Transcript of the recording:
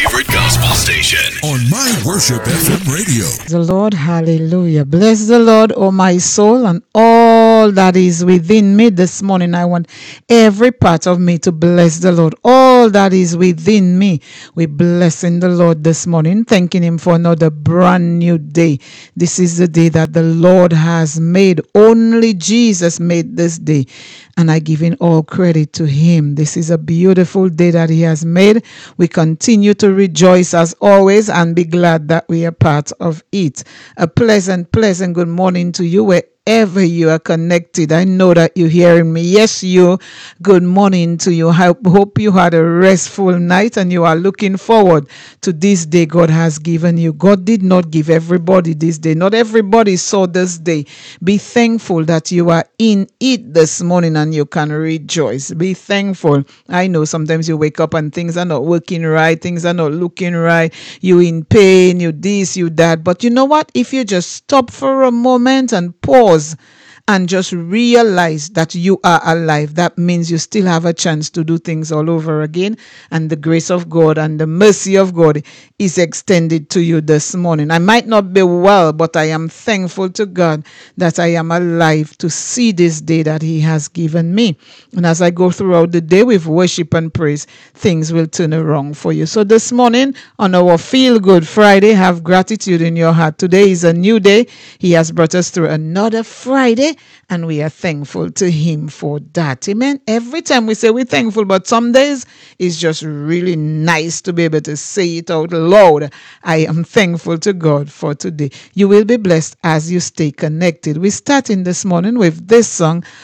Favorite gospel station on My Worship FM radio. The Lord, hallelujah. Bless the Lord, O my soul, and all that is within me. This morning, I want every part of me to bless the Lord. All that is within me, we blessing the Lord this morning, thanking Him for another brand new day. This is the day that the Lord has made. Only Jesus made this day, and I give Him all credit to Him. This is a beautiful day that He has made. We continue to rejoice as always and be glad that we are part of it. A pleasant good morning to you wherever you are connected. I know that you're hearing me. Yes, you. Good morning to you. I hope you had a restful night and you are looking forward to this day God has given you. God did not give everybody this day. Not everybody saw this day. Be thankful that you are in it this morning and you can rejoice. Be thankful. I know sometimes you wake up and things are not working right. Things are not looking right. You in pain, you this, you that. But you know what? If you just stop for a moment and pause and just realize that you are alive, that means you still have a chance to do things all over again, and the grace of God and the mercy of God is extended to you this morning. I might not be well, but I am thankful to God that I am alive to see this day that He has given me. And as I go throughout the day with worship and praise, things will turn around for you. So this morning on our Feel Good Friday, have gratitude in your heart. Today is a new day. He has brought us through another Friday, and we are thankful to Him for that. Amen. Every time we say we're thankful, but some days it's just really nice to be able to say it out loud. I am thankful to God for today. You will be blessed as you stay connected. We're starting this morning with this song